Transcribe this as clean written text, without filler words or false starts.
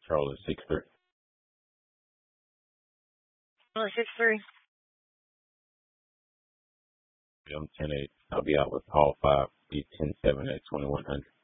Charlie 6-3. Only 6-3. I'm 10-8. I'll be out with Paul 5. Be 10-7 at 2100.